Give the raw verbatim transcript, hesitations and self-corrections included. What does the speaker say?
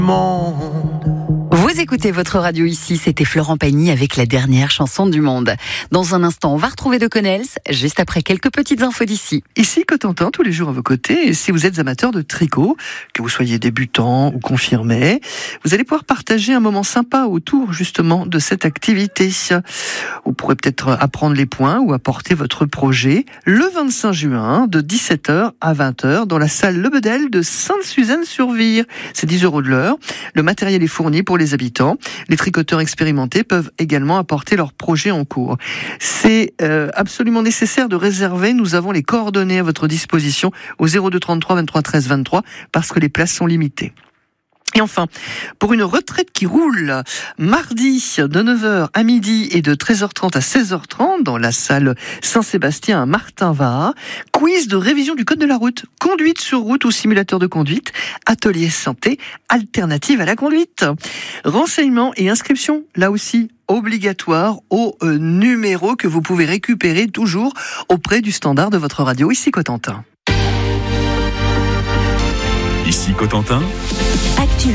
Vous écoutez votre radio ici, c'était Florent Pagny avec la dernière chanson du monde. Dans un instant, on va retrouver De Connels, juste après quelques petites infos d'ici. Ici Cotentin, tous les jours à vos côtés, et si vous êtes amateur de tricot, que vous soyez débutant ou confirmé, vous allez pouvoir partager un moment sympa autour justement de cette activité. Vous pourrez peut-être apprendre les points ou apporter votre projet le vingt-cinq juin de dix-sept heures à vingt heures dans la salle Le Bedel de Sainte-Suzanne-sur-Vire. C'est dix euros de l'heure. Le matériel est fourni pour les habitants. Les tricoteurs expérimentés peuvent également apporter leur projet en cours. C'est euh, absolument nécessaire de réserver. Nous avons les coordonnées à votre disposition au zéro deux trente-trois vingt-trois treize vingt-trois parce que les places sont limitées. Et enfin, pour une retraite qui roule, mardi de neuf heures à midi et de treize heures trente à seize heures trente dans la salle Saint-Sébastien à Martin-Var, quiz de révision du code de la route, conduite sur route ou simulateur de conduite, atelier santé, alternative à la conduite. Renseignements et inscriptions, là aussi, obligatoire au euh, numéro que vous pouvez récupérer toujours auprès du standard de votre radio, ici Cotentin. Ici Cotentin. Actu